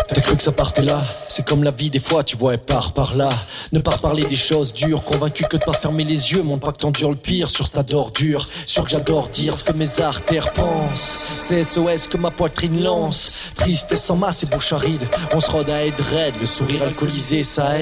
T'as cru que ça partait là? C'est comme la vie des fois, tu vois, elle part par là. Ne pas parler des choses dures, convaincu que de pas fermer les yeux. Montre pas que t'endures le pire sur ce tas d'ordures. Sûr que j'adore dire ce que mes artères pensent. C'est SOS que ma poitrine lance. Tristesse en masse et bouche aride. On se rôde à être raide, le sourire alcoolisé ça aide.